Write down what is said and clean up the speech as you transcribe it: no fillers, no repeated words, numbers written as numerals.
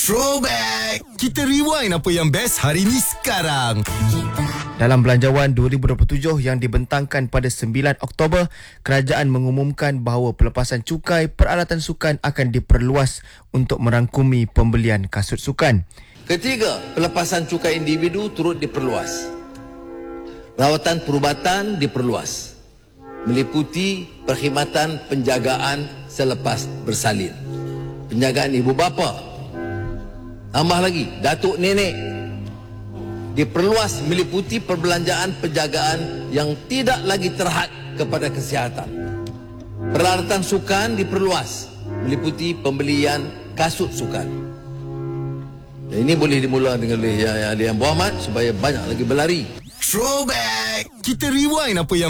Throwback! Kita rewind apa yang best hari ni sekarang. Dalam Belanjawan 2027 yang dibentangkan pada 9 Oktober, kerajaan mengumumkan bahawa pelepasan cukai peralatan sukan akan diperluas untuk merangkumi pembelian kasut sukan. Ketiga, pelepasan cukai individu turut diperluas. Rawatan perubatan diperluas, meliputi perkhidmatan penjagaan selepas bersalin, penjagaan ibu bapa, tambah lagi datuk nenek, diperluas meliputi perbelanjaan penjagaan yang tidak lagi terhad kepada kesihatan. Peralatan sukan diperluas meliputi pembelian kasut sukan. Dan ini boleh dimulakan oleh Yang Muhammad supaya banyak lagi berlari. Throwback! Kita rewind apa yang